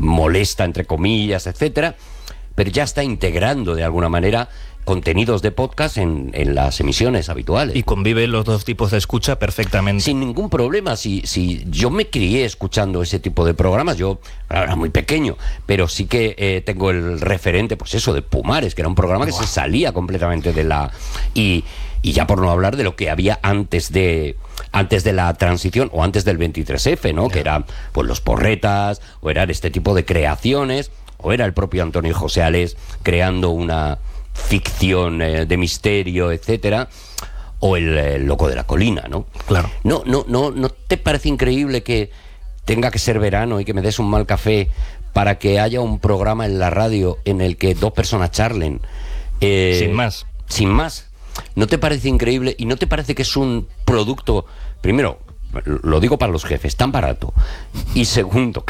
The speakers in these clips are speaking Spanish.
molesta, entre comillas, etcétera, pero ya está integrando de alguna manera contenidos de podcast en las emisiones habituales. Y conviven los dos tipos de escucha perfectamente. Sin ningún problema. Si yo me crié escuchando ese tipo de programas, yo era muy pequeño, pero sí que tengo el referente, pues eso, de Pumares, que era un programa que se salía completamente de la... Y ya por no hablar de lo que había antes de la transición o antes del 23F, ¿no? Que eran pues los porretas, o eran este tipo de creaciones, o era el propio Antonio José Alés creando una ficción de misterio, etcétera, o el Loco de la Colina, ¿no? Claro. ¿No te parece increíble que tenga que ser verano y que me des un mal café para que haya un programa en la radio en el que dos personas charlen? Sin más. Sin más. ¿No te parece increíble? ¿Y no te parece que es un producto, primero, lo digo para los jefes, tan barato, y segundo,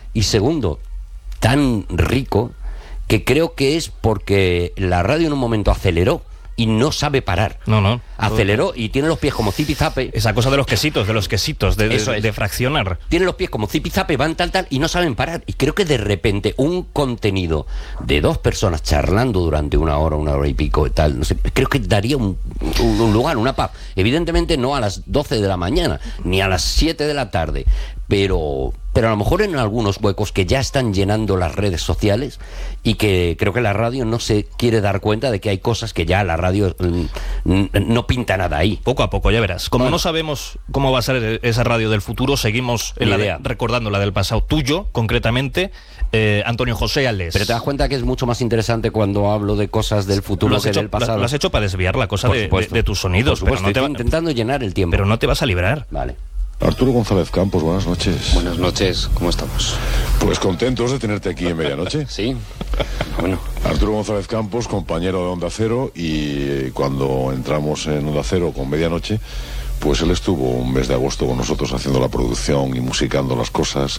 tan rico, que creo que es porque la radio en un momento aceleró y no sabe parar. No. Aceleró y tiene los pies como zipizape. Esa cosa de los quesitos, de fraccionar. Tiene los pies como zipizape, van tal, y no saben parar. Y creo que de repente un contenido de dos personas charlando durante una hora y pico y tal, no sé, creo que daría un lugar, una paz. Evidentemente no a las 12 de la mañana, ni a las 7 de la tarde, pero a lo mejor en algunos huecos que ya están llenando las redes sociales y que creo que la radio no se quiere dar cuenta de que hay cosas que ya la radio no pinta nada ahí. Poco a poco, ya verás. Como no sabemos cómo va a ser esa radio del futuro, seguimos recordando la del pasado tuyo, concretamente, Antonio José Alés. Pero te das cuenta que es mucho más interesante cuando hablo de cosas del futuro que del pasado. Lo has hecho para desviar la cosa de tus sonidos. Por supuesto, pero estoy intentando llenar el tiempo. Pero no te vas a librar. Vale. Arturo González Campos, buenas noches. Buenas noches, ¿cómo estamos? Pues contentos de tenerte aquí en medianoche. Sí, bueno. Arturo González Campos, compañero de Onda Cero, y cuando entramos en Onda Cero con medianoche, pues él estuvo un mes de agosto con nosotros haciendo la producción y musicando las cosas.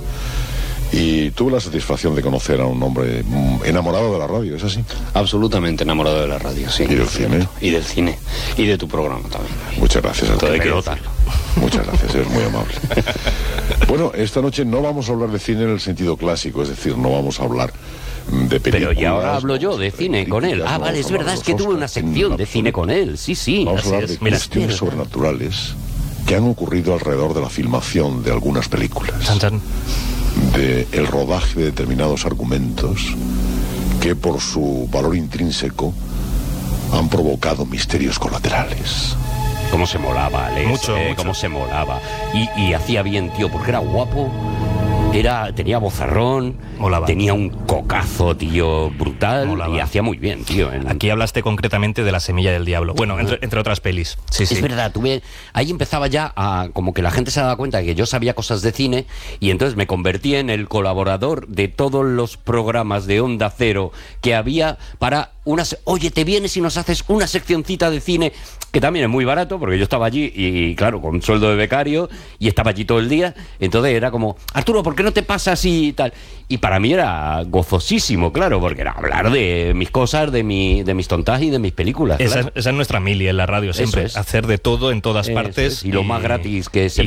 Y tuve la satisfacción de conocer a un hombre enamorado de la radio, ¿es así? Absolutamente enamorado de la radio, sí. ¿Y del cine? Y del cine. Y de tu programa también. Muchas gracias, Arturo. Todo Muchas gracias, eres muy amable. Bueno, esta noche no vamos a hablar de cine en el sentido clásico, es decir, no vamos a hablar de películas. Pero ya ahora hablo yo de cine con él. Ah, vale, es verdad, es que tuve una sección de cine con él, sí. Vamos a hablar de cuestiones sobrenaturales que han ocurrido alrededor de la filmación de algunas películas. De el rodaje de determinados argumentos que por su valor intrínseco han provocado misterios colaterales. Cómo se molaba, Alex. Mucho. Cómo se molaba. Y hacía bien, tío, porque era guapo. Tenía vozarrón, molaba. Tenía un cocazo, tío, brutal. Molaba. Y hacía muy bien, tío. Aquí hablaste concretamente de La Semilla del Diablo. Bueno, entre otras pelis. Sí. Es verdad, ahí empezaba ya a... Como que la gente se daba cuenta de que yo sabía cosas de cine y entonces me convertí en el colaborador de todos los programas de Onda Cero que había para oye, ¿te vienes y nos haces una seccioncita de cine? Que también es muy barato, porque yo estaba allí y claro, con sueldo de becario y estaba allí todo el día. Entonces era como, Arturo, ¿por qué no te pasas y tal? Y para mí era gozosísimo, claro, porque era hablar de mis cosas, de mis tontas y de mis películas. Esa es nuestra mili en la radio siempre, hacer de todo en todas partes. Y lo más gratis que se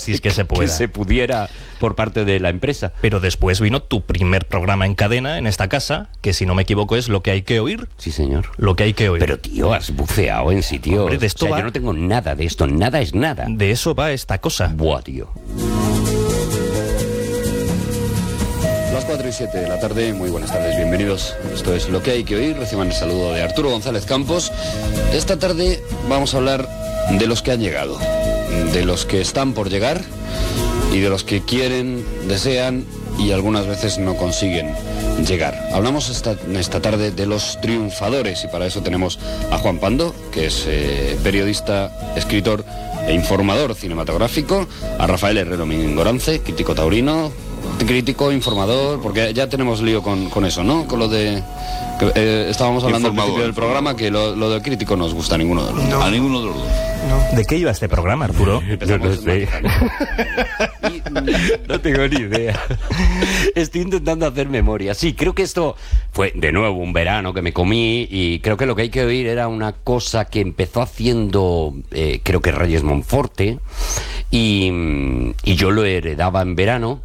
pudiera por parte de la empresa. Pero después vino tu primer programa en cadena en esta casa, que si no me equivoco es Lo que hay que oír. Sí, señor. Lo que hay que oír. Pero tío, has buceado en sitio. Hombre, de esto yo no tengo nada de esto, nada es nada. De eso va esta cosa. Buah, tío. Las 4:07 de la tarde, muy buenas tardes, bienvenidos. Esto es Lo que hay que oír, reciban el saludo de Arturo González Campos. Esta tarde vamos a hablar de los que han llegado, de los que están por llegar y de los que quieren, desean y algunas veces no consiguen llegar. Hablamos esta tarde de los triunfadores y para eso tenemos a Juan Pando, que es periodista, escritor e informador cinematográfico, a Rafael Herrero Mingorance, crítico taurino, crítico, informador, porque ya tenemos lío con eso, ¿no? Con lo de... estábamos hablando al principio del programa que lo de crítico no nos gusta a ninguno de los dos. No. A ninguno de los dos. No. ¿De qué iba este programa, Arturo? No sé. No tengo ni idea. Estoy intentando hacer memoria. Sí, creo que esto fue de nuevo un verano que me comí y creo que Lo que hay que oír era una cosa que empezó haciendo, creo que Reyes Monforte y yo lo heredaba en verano.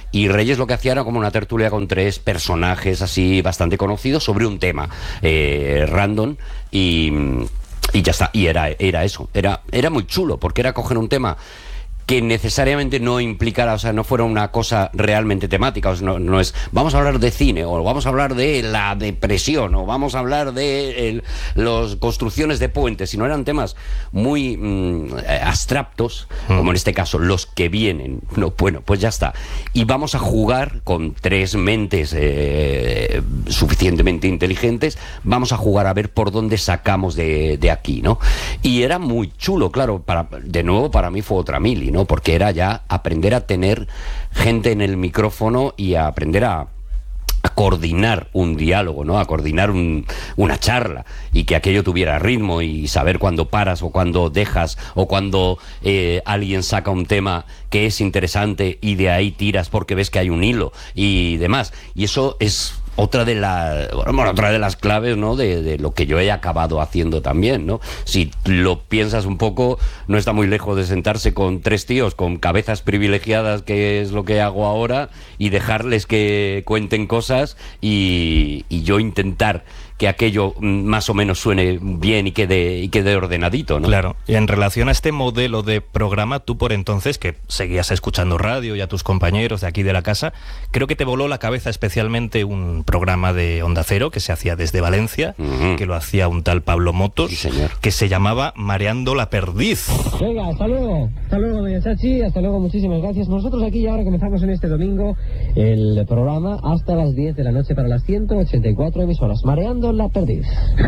Y Reyes lo que hacía era como una tertulia con 3 personajes así bastante conocidos sobre un tema random y ya está. Y era eso, era muy chulo, porque era coger un tema que necesariamente no implicara, o sea, no fuera una cosa realmente temática, o sea, no es vamos a hablar de cine, o vamos a hablar de la depresión, o vamos a hablar de las construcciones de puentes, sino eran temas muy abstractos, como en este caso, los que vienen. No, bueno, pues ya está. Y vamos a jugar con 3 mentes suficientemente inteligentes, vamos a jugar a ver por dónde sacamos de aquí, ¿no? Y era muy chulo, claro, de nuevo para mí fue otra mili, ¿no? Porque era ya aprender a tener gente en el micrófono y a aprender a coordinar un diálogo, ¿no? A coordinar una charla, y que aquello tuviera ritmo, y saber cuándo paras o cuándo dejas, o cuando alguien saca un tema que es interesante y de ahí tiras porque ves que hay un hilo y demás. Y eso es otra de las claves, ¿no? de lo que yo he acabado haciendo también, ¿no? Si lo piensas un poco, no está muy lejos de sentarse con 3 tíos con cabezas privilegiadas, que es lo que hago ahora, y dejarles que cuenten cosas y yo intentar que aquello más o menos suene bien y quede ordenadito, ¿no? Claro. Y en relación a este modelo de programa, tú por entonces, que seguías escuchando radio y a tus compañeros de aquí de la casa, creo que te voló la cabeza especialmente un programa de Onda Cero que se hacía desde Valencia, que lo hacía un tal Pablo Motos, sí, señor, que se llamaba Mareando la Perdiz. Venga, hasta luego, doña Chachi, hasta luego, muchísimas gracias. Nosotros aquí ahora comenzamos en este domingo el programa hasta las 10 de la noche para las 184 emisoras. Mareando la Perdiz.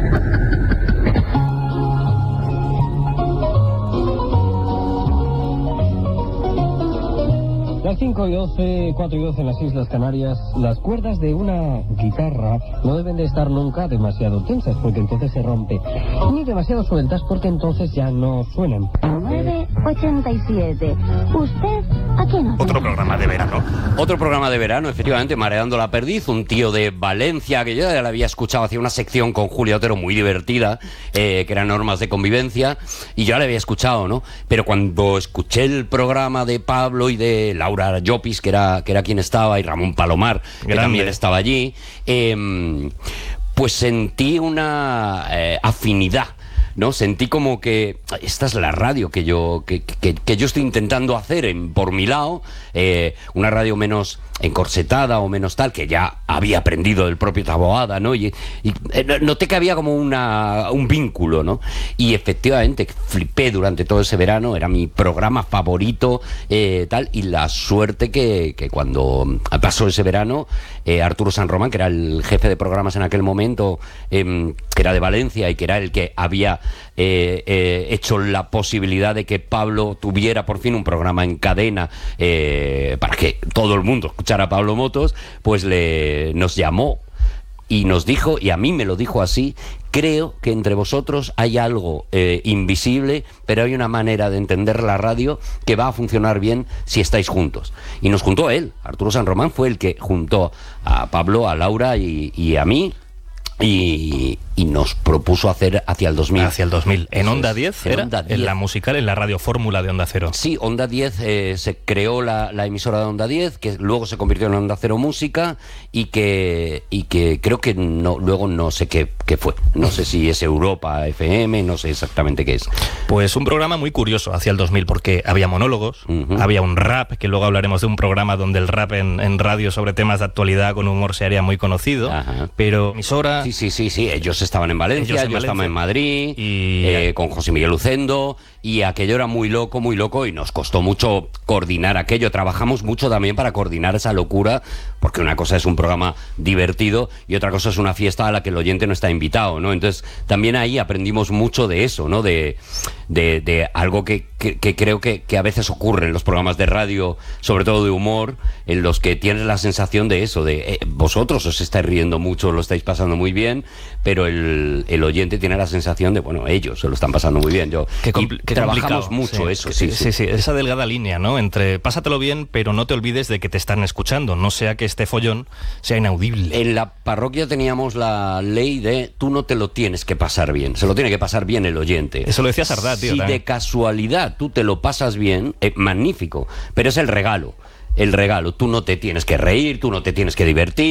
Las 5:12, 4:12 en las Islas Canarias, las cuerdas de una guitarra no deben de estar nunca demasiado tensas, porque entonces se rompe, ni demasiado sueltas, porque entonces ya no suenan. 9:87. ¿Usted a qué no? Otro programa de verano. Otro programa de verano, efectivamente, Mareando la Perdiz, un tío de Valencia, que yo ya le había escuchado, hacía una sección con Julio Otero muy divertida, que era Normas de Convivencia, y yo le había escuchado, ¿no? Pero cuando escuché el programa de Pablo y de Laura Llopis, que era quien estaba, y Ramón Palomar, que también estaba allí, pues sentí una afinidad, ¿no? Sentí como que esta es la radio que yo estoy intentando hacer por mi lado, una radio menos encorsetada o menos tal, que ya había aprendido del propio Taboada, ¿no? Y noté que había como un vínculo, ¿no? Y efectivamente flipé durante todo ese verano, era mi programa favorito, tal, y la suerte que cuando pasó ese verano, Arturo San Román, que era el jefe de programas en aquel momento, que era de Valencia y que era el que había hecho la posibilidad de que Pablo tuviera por fin un programa en cadena, para que todo el mundo escuchara a Pablo Motos, pues nos llamó y nos dijo, y a mí me lo dijo así: creo que entre vosotros hay algo invisible, pero hay una manera de entender la radio que va a funcionar bien si estáis juntos. Y nos juntó él. Arturo San Román fue el que juntó a Pablo, a Laura y a mí, y nos propuso hacer hacia el 2000. Hacia el 2000. ¿En Onda 10 era? Onda 10. En la musical, en la radio fórmula de Onda Cero. Sí, Onda 10, se creó la emisora de Onda 10, que luego se convirtió en Onda Cero Música, y que creo que luego no sé qué fue. No sé si es Europa FM, no sé exactamente qué es. Pues un programa muy curioso hacia el 2000, porque había monólogos, había un rap, que luego hablaremos de un programa donde el rap en radio sobre temas de actualidad con humor se haría muy conocido. Ajá. Pero emisora... Sí, ellos estaban en Valencia, yo estaba en Madrid, y con José Miguel Lucendo, y aquello era muy loco, y nos costó mucho coordinar aquello. Trabajamos mucho también para coordinar esa locura, porque una cosa es un programa divertido y otra cosa es una fiesta a la que el oyente no está invitado, ¿no? Entonces también ahí aprendimos mucho de eso, ¿no? De algo que creo que a veces ocurre en los programas de radio, sobre todo de humor, en los que tienes la sensación de eso, de vosotros os estáis riendo mucho, lo estáis pasando muy bien, pero el oyente tiene la sensación de, bueno, ellos se lo están pasando muy bien. Que trabajamos mucho eso. Sí, esa delgada línea, ¿no? Entre pásatelo bien, pero no te olvides de que te están escuchando, no sea que este follón sea inaudible. En la parroquia teníamos la ley de tú no te lo tienes que pasar bien, se lo tiene que pasar bien el oyente. Eso lo decía Sardá, tío. Si de casualidad tú te lo pasas bien, magnífico, pero es el regalo. el regalo. Tú no te tienes que reír, tú no te tienes que divertir.